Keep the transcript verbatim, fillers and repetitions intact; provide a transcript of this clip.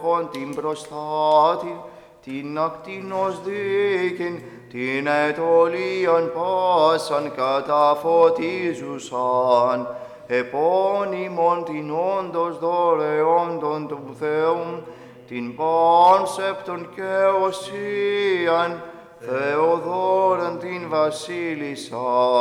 φτωχών την προστάτη, την ακτίνος δίκην, την ετωλίαν πάσαν καταφωτίζουσαν, επώνυμον την όντως δωρεόντων του Θεού, την πάνσεπτον και οσίαν, Θεοδόραν την βασίλισσα.